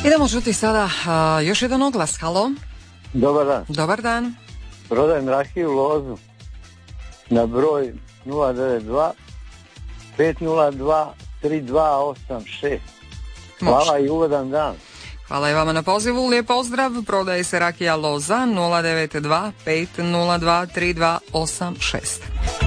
Idemo čuti sada još jedan oglas. Halo? Dobar dan. Dobar dan. Prodajem rakiju lozu na broj 092 502 3286. Hvala i ugodan dan. Hvala i vama na pozivu, lijep pozdrav. Prodaje se rakija loza 092 502 3286.